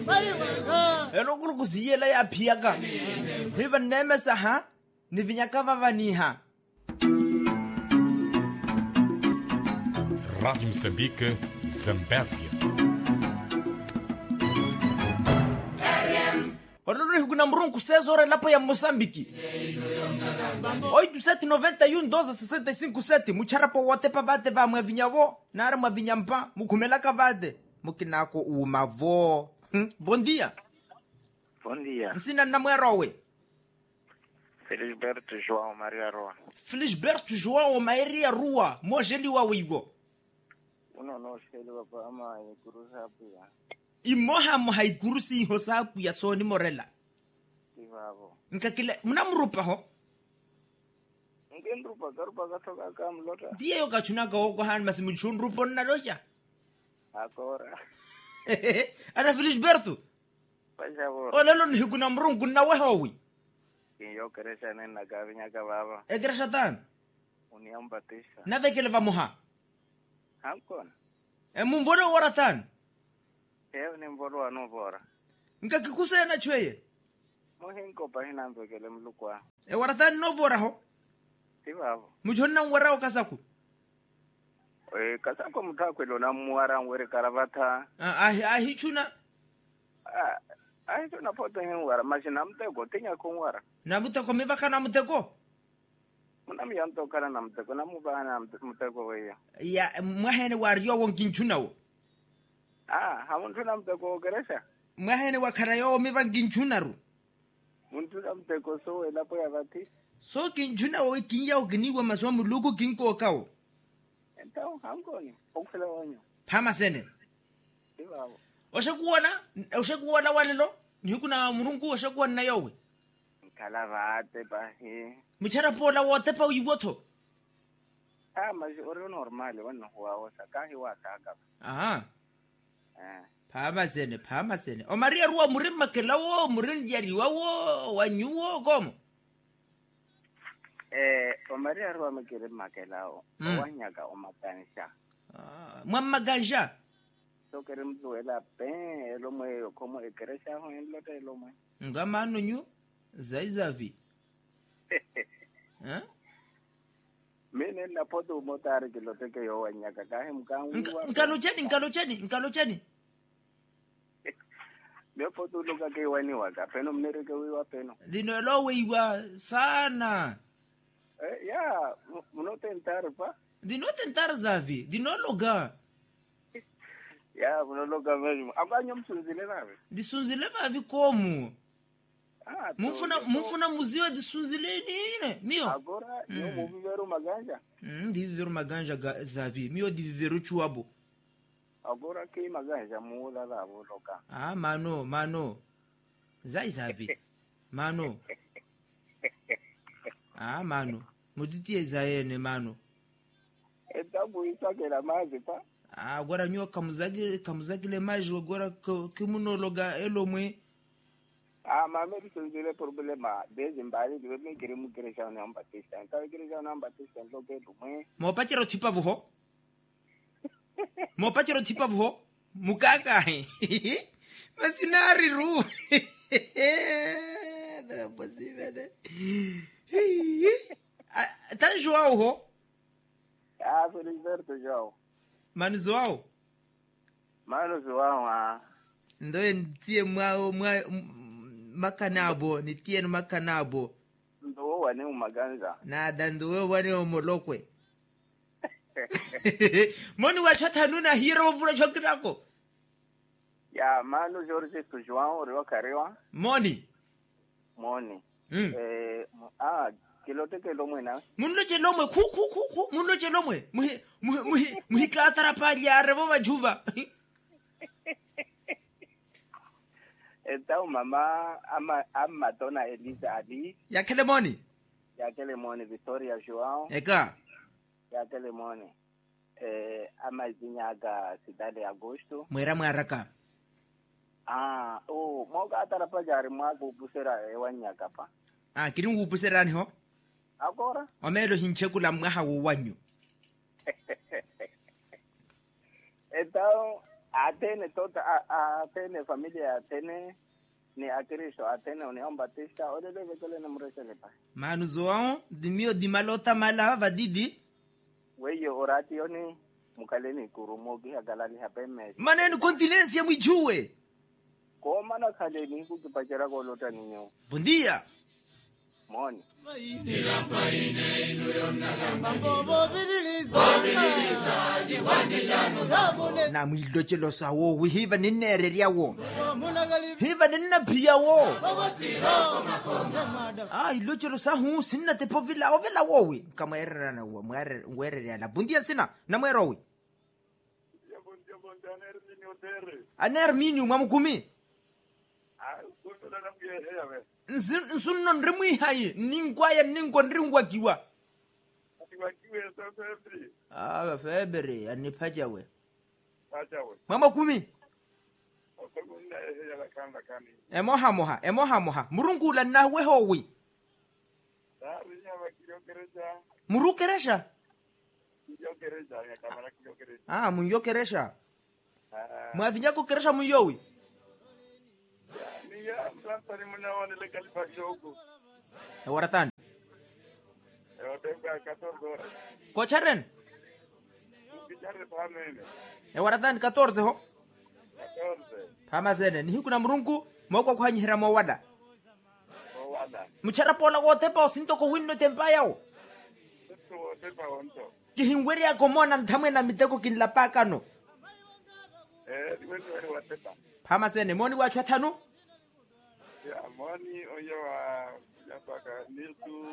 elo kulu kuziyela ya phiaka hiva nemesa ha ni vinyaka vavaniha. Rádio Moçambique, Zambésia. Ololo higuna mrunku 6 horas lapo ya Moçambique. 87911265 mucharapo wote pa vate va mwavinyavo nara mwavinyampa mukumela ka vate mukinako umavo. Bom dia. Bom dia. Nsina na mwerowe. Felisberto João Maria Rua. Felisberto João Maria Rua mojeli wa wigo. Uno no sheli wa ama ikurusa pia. Imoha muhaikurusi hosapu ya soni morela. Ivavo. Nkakile mnamrupa ho. Ngenrupa garupa gatoka kamlota. Diye yo kachunaka woko han masimuchunrupo na loja. Agora. Ana Felisberto. Pajavo. Olelo higuna mrungu na wehowi. Yo keresa nena gavinya gavava. Egresha tan. Uniambatisa. Na vekele vamoha. Hankon. Mumbona ora tan. Ni mbolo anovora. Nkakikusena chweye. Mohinko pahina mbekele mlukwa. Ora tan no vora ho. Ivavo. Mujonna wara okasaku. Kasako mutakwelo na muara ngwere karavata. Ahi chuna. Ahi chuna poto hinwara mashina mtego tinya kunwara. Na muteko mivaka na muteko. Munami yanto kana na mtego na mubana mtego weya. Ya mwahene waryo wonkinchuna wo. Hamuntu na mtego geresa. Mwahene wakarayo miva nkinchuna ru. Muntu na mtego so elapo ya vati. So kinchuna wo kinya ogniwa maswa muluku kinko kao. Então, hankoni. Okufela wanyo. Phama sene. Ivavo. Oshekuona walelo ndikuna murungu oshekuona yowe. Kalavate bahi. Muchara pola wote pa uyibotho. Mas ore normal wano huwa sakahi wa saka. Phama sene. O Maria Rua murimma kelawo murin jariwa wo wanyuwo gomo. O Maria Rua mekere makelao. Wanyaga o magansha. Mwamma ganja. So kere mzuela pen elomwe como ekresha ho enlote elomwe. Ngama anonyu zaizavi. Mene na poto motari kilote ke yo wanyaga kahe mkangu. Nkalocheni. Me poto luka ke wani waka peno mnere ke wiwa peno. Dino lowe iwa sana. Ya, munote entare pa. Dino tentar zavi, dino loga. Ya, munologa mesmo. Aganyo msunzile nawe. Disunzile vavi como? Mufuna muziwa disunzile nine. Mio. Agora, yo muviveru maganja. Diviveru maganja zavi. Mio diviveru chuabo. Agora ke maganja muula la loka. Mano. Zai zavi. Mano. Mano. Muditi zaene mano. Etabu isakela mazi pa. Agora nyo kamuzagile maji agora kimunologa elomwe. Mame bisunzile problema. Bezi mbali diwe mekere mukeresha na ambatista. Nkawe keresha na ambatista loke lumwe. Mopachero tipa vuho. Mukaka. Masinari ru. Não é possível, né? Tá João ho? Felisberto João. Mano João. Ndo ntie mwa makanabo, nitie makanabo. Ndo wane umaganza. Nada ndo wane umolokwe. Moni wachata nuna hero bura chokirako. Ya mano Jorge tu João rewa karewa. Moni. Kilote ke lomwe na. Munloche lomwe ku. Munloche lomwe. Muhi katara pali arebo bajuva. Então mama ama dona Elisa Ali. Yakele moni Victoria João. Eka. Yakele moni. Ama zinyaga Cidade Agosto. Mwera mwaraka. Moga atara pajari mwago busera ewanyaka pa. Kiri ngubuserani ho? Agora? Omelo hinchekula mwaha wanyu. Então, atene tota atene familia atene ni akristo atene Unión Batista odele bekele na mresele pa manu zoao dimio dimalota mala vadidi weyo orati oni mukaleni kurumogi hagalani hapeme maneni continensia mwijue koma na khaleni kukipachera kolota ninyo bundia moni na mwilochelo sawo wihiva ninereriawo hiva ninnapiyawo ilochelo sahu sinna tepovila ovela wowi kamwererana wo mwereriana bundia sina na mwerowi anermini mwamukumi nsunno ndrimwihayi ninkwaya ninko ndringwakiwa February anipajawe mwamakumi emoha murungula nawe howi murukeresha munyokeresha mwavinyako keresha muyowi waratani kocharen waratani 14 ho pamazene ni hikuna murungu moko kwanyihira mowada muchara pola wote pa sinto ko winno tempayao kihingweri akomona nthamwe na miteko kinlapakano pamazene moni wachwa thanu moni oyo wa yapaka niltu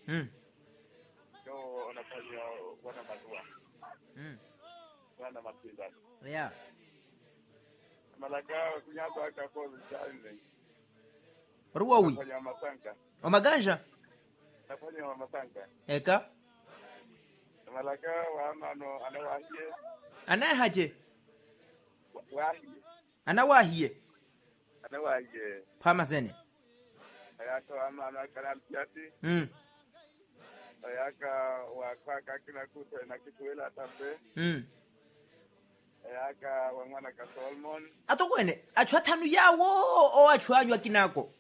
yo onafanya wana madua wana mapinda yeah malaka kunyapa kako challenge ruwawi nafanya masanka omaganja nafanya masanka eka malaka wa mano anawahiye anahaje anawahiye pamazene ayaka amana kana mpiati ayaka wakaka kina kuta na kituela tambe ayaka wangwana ka Solomon atokwene achwa thanu yawo o achwanywa kinako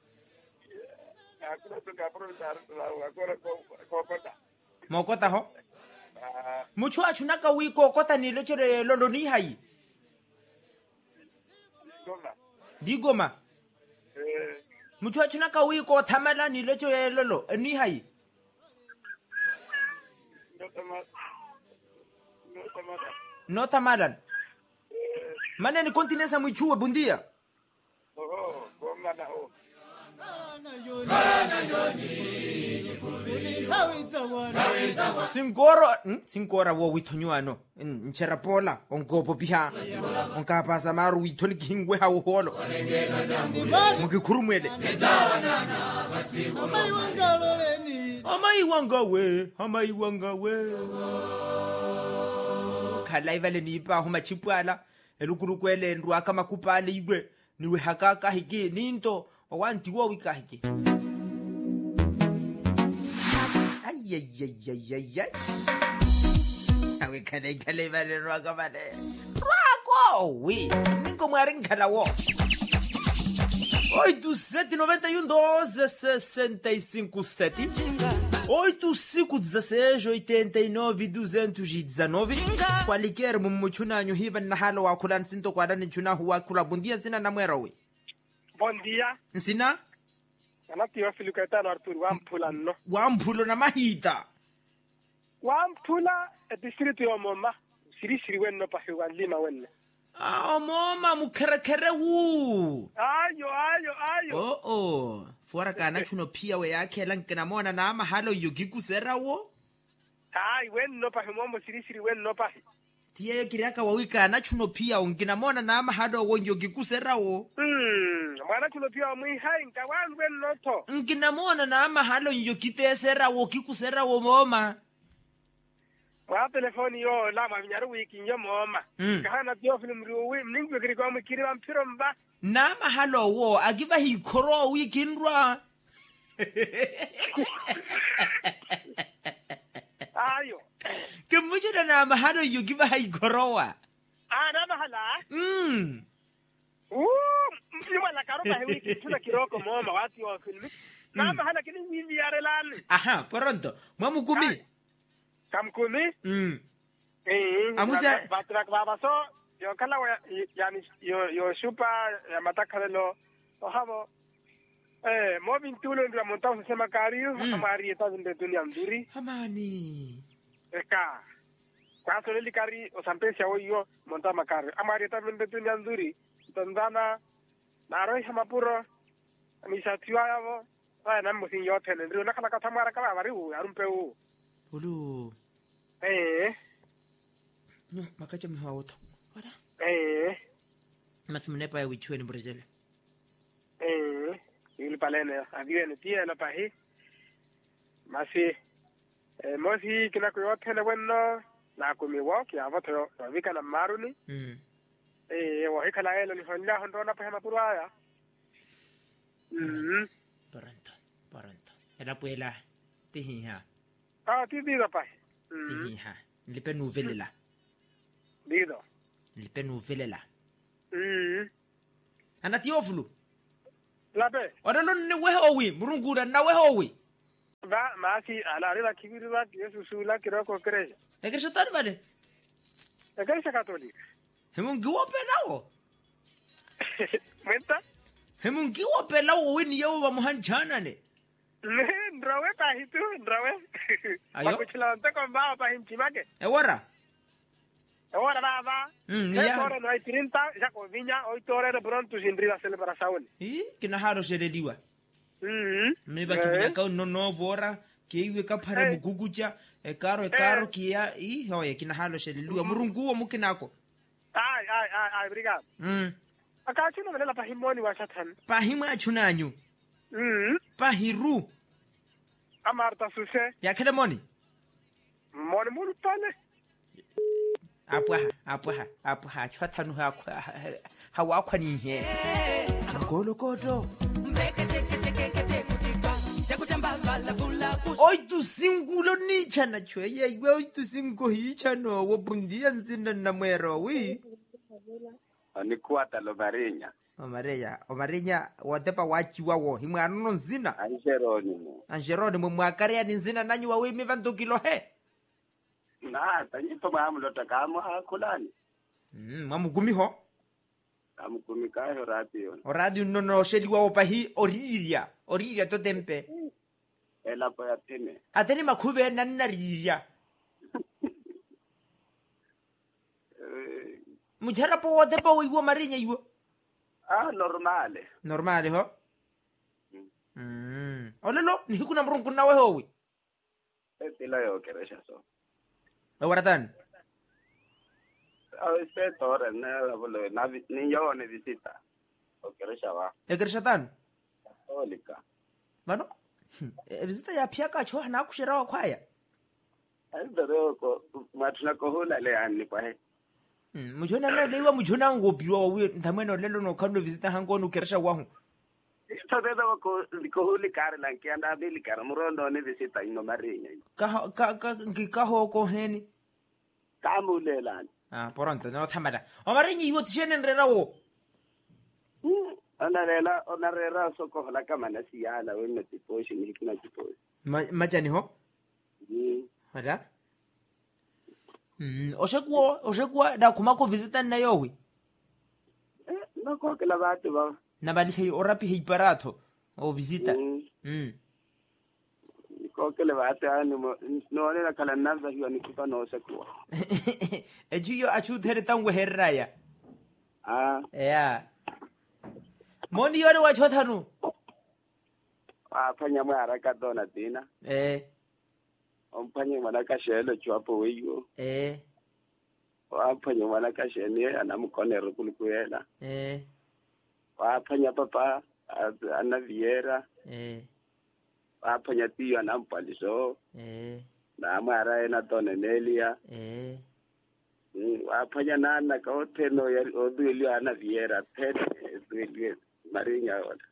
akula tuka protar akora kokota mokota ho mucho achunaka wiko kota ni lechere londo ni hai digoma mucho achunaka wiko thamala ni lechere lolo ni hai no tamalan maneni kontinensa mwichue bundia goma na sinkora wo withonywana ncherapola ongopo biha onkapasa maru withoni kingwe hawo holo mukikhurumwele amai wangawe khala ivale nipa homa chipwala elukurukwele ndu akamakupale igwe niwe hakaka hiki ninto owanti wo wikahiki ay awe kale vale roga vale rako wi ningo mwaringala wo 8-7-91-16-89-219 kwaliker mumuchunanyo hiva nahalo wakula nsinto kwa dani chunahu wakula bundia sina na mwerawe bon dia nsina anati wa filukatano Arthur wampulo na mahita wampula district yo moma siri wenno pa hewa lima wenne moma mukherekhere wu ayo fuara kana chuno pia we yake lankena mona na mahalo yogikusera wo wenno pa hewa siri wenno pa tiye kiriaka wawika na chuno pia ungina mona na mahalo wo yogikusera wo mwana chuno pia mwi hai nkawan wenno to ngina mona na mahalo yogitesera wo kikusera wo moma wa telefoni yo la ma nyaru wiki nyoma kana pia film ruwi mningi kiri kwa mkiri wa mpiro mba na mahalo wo agiba hikoro wiki ndwa ayo kemuchira na mahalo yogiba hikorowa na mahala ni wala karo ba hewi tuna kiroko moma wati wa filmi na mahala kini wingi yare lani aha pronto mwamukumi kamkumi amusa batrak baba so yo kala yani yo shupa ya matakalelo habo mo bintulo ndio monta sema kariyo amari eta zinde dunia mzuri amani eka kwa soleli kari osampesi yo monta makari amari eta zinde dunia mzuri tandana naroi hamapuro misatiwa yavo na musin yote ndio nakala katamara kama bari arumpe ulu no makacha mhawoto wala masimnepa ya wichweni mrejele il palene aviene tie la pahi masi mosi kina ko yote na wenno na ko mi walk ya vato vika na maruni wa hikala elo ni honda hondo na pahema puraya Paranto era puela tihiha tidido pahi tihiha lipe nuvelela dido lipe nuvelela ana tiofulu labe odalo ne wehowi murungura na wehowi ba masi ala rila kibirwa yesu sula kiroko kresha ekresha tani vale ekresha katolika hemungiwo pelawo menta hemungiwo pelawo wini yewo ba muhanjana ne ndrawe pahi tu ndrawe ayo kuchila ntako mbao pahi mchimake ewara baba tore no hay 30 ya ko viña hoy tore de pronto sin rida celebración kina haro serediwa me ba kibya ka no bora ke iwe ka phare muguguja ekaro kia hoye kina halo serediwa murunguwo mukinako ai obrigado akachi no la pahimoni wa satan pahima achunanyu pahiru amarta suse ya kedemoni moni murutale apwa chwathanu hawa khwani he ngolokoto oi tu singulo ni chana chweye iwe oi tu singo hi chano wo bundia nzinda na mwero wi ani kuata lo Omarinya watepa wachiwa wo himwe anono nzina Angeroni mwakarea ni nzina nanyu wawe mivanto kilo he na tanyipo maamulota kama akulani mamugumi ho amukumi kayo radio no shedi wa pahi oriria to tempe ela po yatene ateni makhube nanna riria mujara po watepa wo marinya iwo normale ho olelo ni kuna mrungu nawe howi etila yo keresha so waratan este tore na bolo na ni yo ne visita o keresha wa ekershatan olika mano visita ya piaka cho na kushera kwaya ndero ko matuna ko hula le ani kwa he mujona na lewa mujona ngobiwa wa ndameno lelo no khano visita hango no keresha wa hu todeda ko huli kare la kianda bili kare murondo ne visita ino marinya ka ho ko heni kamulela poronto no thamada o marinya iwo tshene nrera wo onarera soko hola kama na siala wena tiposhi ni kuna tiposhi majani ho hada oshekuwa da kumako visita na yowi no ko kala batho ba na balihe orapi hiparatho o visita ko kala batho ani no ne kala naza hiyo ni kupa no sekuwa ejuyo achu there tangu herraya ya moni yore wa chothanu phanya mo araka dona dina omphanye mwana ka shelo chwapo weyo phanya mwana ka shene ana mkonero kulikuyela phanya papa ana viera phanya tiyo ana mpaliso na mara ena dona nelia phanya nana ka oteno ya oduelio ana viera tete duelio marinya wala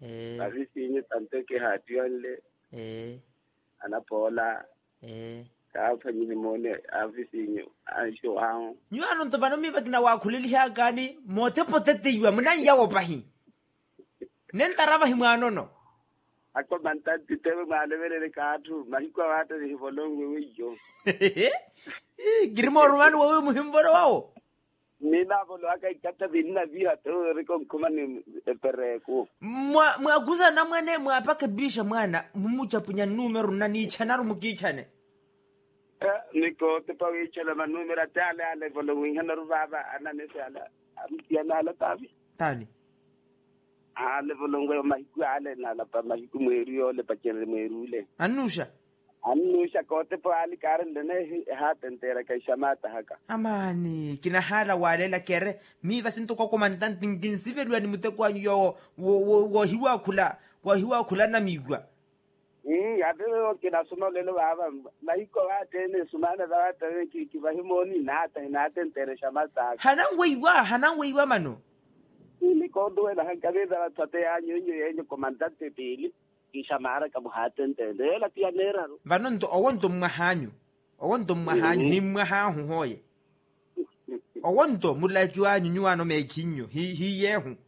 avisi ni tante ke hatiyonle anapola ka phanye mone afisinyo a sho ang nyu ano to bana mi bakina wa khuleli ha gani mote potete yua mona ya wo pahi nentara ba himano no ako manta titebe malebele ka thu mahikwa wata ri bolongwe we yo girmo roman wo muhimboro wao mina bolo aka ikata binna biya to re kon kumani pereko mwa guza na mwene mwa paka bisha mwana mumucha punya numero na ni chanaru mukichane niko te pa we chela ma numero tale ale bolo winga ru baba anane sala amtiana ala tani ale bolo ngwe mahiku ale na la pa mahiku mwerio le pa chele mwerule anusha kote po ali karen lene hatentera kai shamata haka amani kina hala walela kere mi vasinto kwa komandante nginsivelwa ni mutekwanyu yo wo hiwa kula na migwa yadero kina suno lelo baba maiko atene sumana da atene ki bahimoni na tentere shamata hanan weiwa mano ni kodo la hankabe da tate anyo komandante pili ishamara ka buhatente la tianera vanonto owonto mmahanyo himmahahu hoye owonto mulajwanyu nyuano mekinyo hi yehu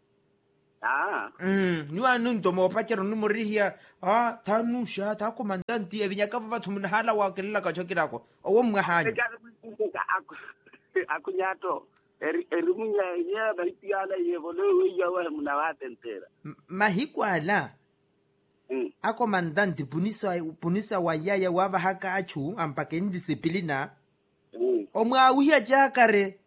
nyuano nto mo pachero numorihia tanusha ta komandanti evinyaka vathu munhala wa kella ka chokirako owommahanyo akunyato erimunya ya baitiala yevolo yawa munawatentera mahikwala ako mandanti punisa wa yaya wava haka achu ampake indisciplina omwa wihia jakare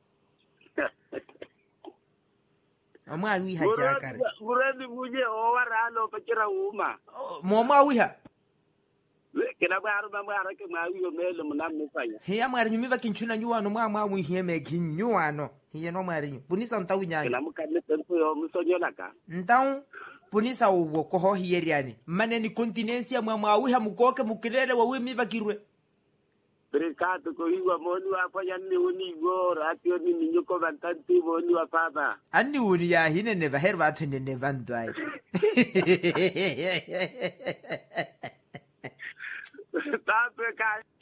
muradi muje owaralo pachira uma momwa wihia kena bara ke mawiyo mele munamne fanya hiya mwari nyumiva kinchuna nyuano mwa wihia me kinyuano hiya no mwari punisa ntawinyanya kena mukane tempo yo musonyolaka ntau punisa uwo koho hiyeriani maneni continencia mwa wiha mukoke mukirere wa wimi vakirwe Brikato ko hiwa moni wa fanyani uni gora atio ni nyuko bantanti moni wa papa ani uni ya hine neva herva atu ne vandai tape ka